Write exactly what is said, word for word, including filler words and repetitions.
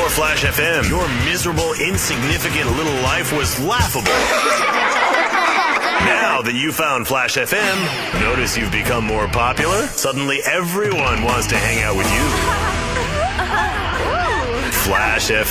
Before Flash F M, your miserable, insignificant little life was laughable. Now that you found Flash F M, notice you've become more popular? Suddenly everyone wants to hang out with you. Flash F M.